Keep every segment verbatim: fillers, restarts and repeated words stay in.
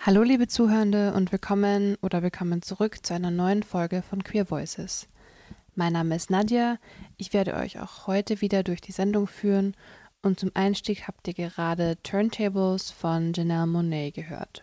Hallo liebe Zuhörende und willkommen oder willkommen zurück zu einer neuen Folge von Queer Voices. Mein Name ist Nadja, ich werde euch auch heute wieder durch die Sendung führen und zum Einstieg habt ihr gerade Turntables von Janelle Monáe gehört.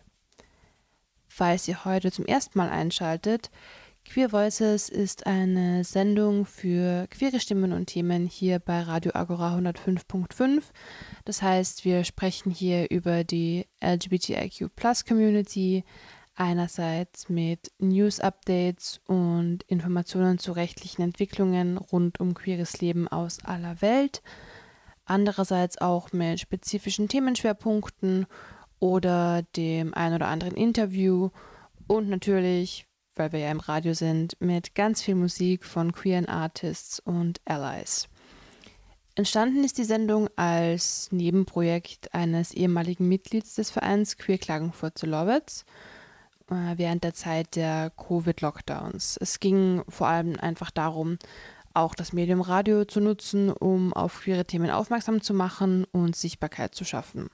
Falls ihr heute zum ersten Mal einschaltet, Queer Voices ist eine Sendung für queere Stimmen und Themen hier bei Radio Agora hundertfünf Komma fünf. Das heißt, wir sprechen hier über die L G B T I Q Plus Community, einerseits mit News-Updates und Informationen zu rechtlichen Entwicklungen rund um queeres Leben aus aller Welt, andererseits auch mit spezifischen Themenschwerpunkten oder dem ein oder anderen Interview und natürlich, weil wir ja im Radio sind, mit ganz viel Musik von queeren Artists und Allies. Entstanden ist die Sendung als Nebenprojekt eines ehemaligen Mitglieds des Vereins Queer Klagenfurt zu Lowitz äh, während der Zeit der Covid-Lockdowns. Es ging vor allem einfach darum, auch das Medium Radio zu nutzen, um auf queere Themen aufmerksam zu machen und Sichtbarkeit zu schaffen.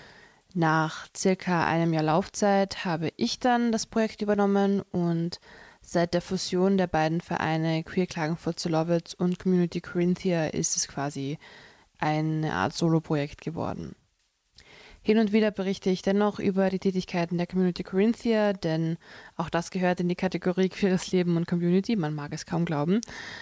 Nach circa einem Jahr Laufzeit habe ich dann das Projekt übernommen und seit der Fusion der beiden Vereine Queer Klagenfurt zu Lowitz und Community Corinthia ist es quasi eine Art Solo-Projekt geworden. Hin und wieder berichte ich dennoch über die Tätigkeiten der Community Corinthia, denn auch das gehört in die Kategorie queeres Leben und Community, man mag es kaum glauben.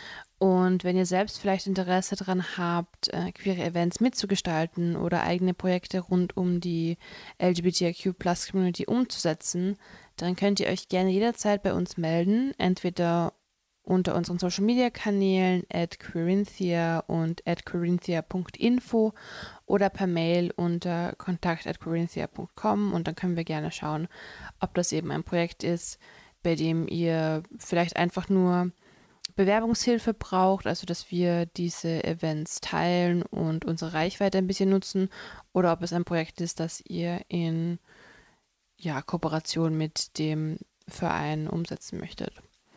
Und wenn ihr selbst vielleicht Interesse daran habt, äh, queere Events mitzugestalten oder eigene Projekte rund um die L G B T I Q Plus Community umzusetzen, dann könnt ihr euch gerne jederzeit bei uns melden, entweder unter unseren Social Media Kanälen at Corinthia und at corinthia punkt info oder per Mail unter kontakt at corinthia punkt com und dann können wir gerne schauen, ob das eben ein Projekt ist, bei dem ihr vielleicht einfach nur Bewerbungshilfe braucht, also dass wir diese Events teilen und unsere Reichweite ein bisschen nutzen, oder ob es ein Projekt ist, das ihr in ja, Kooperation mit dem Verein umsetzen möchtet.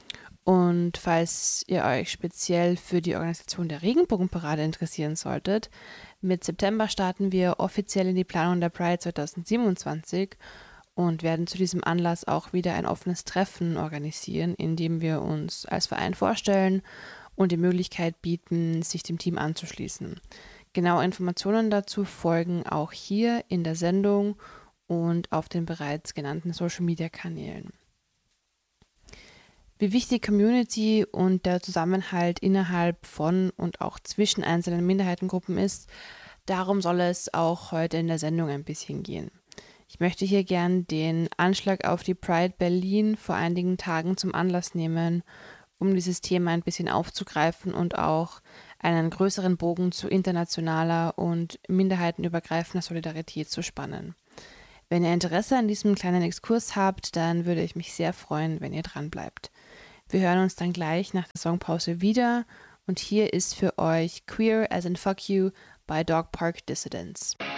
Und falls ihr euch speziell für die Organisation der Regenbogenparade interessieren solltet, mit September starten wir offiziell in die Planung der Pride zweitausendsiebenundzwanzig und werden zu diesem Anlass auch wieder ein offenes Treffen organisieren, in dem wir uns als Verein vorstellen und die Möglichkeit bieten, sich dem Team anzuschließen. Genaue Informationen dazu folgen auch hier in der Sendung und auf den bereits genannten Social-Media-Kanälen. Wie wichtig Community und der Zusammenhalt innerhalb von und auch zwischen einzelnen Minderheitengruppen ist, darum soll es auch heute in der Sendung ein bisschen gehen. Ich möchte hier gern den Anschlag auf die Pride Berlin vor einigen Tagen zum Anlass nehmen, um dieses Thema ein bisschen aufzugreifen und auch einen größeren Bogen zu internationaler und minderheitenübergreifender Solidarität zu spannen. Wenn ihr Interesse an diesem kleinen Exkurs habt, dann würde ich mich sehr freuen, wenn ihr dran bleibt. Wir hören uns dann gleich nach der Songpause wieder und hier ist für euch Queer as in Fuck You bei Dog Park Dissidents.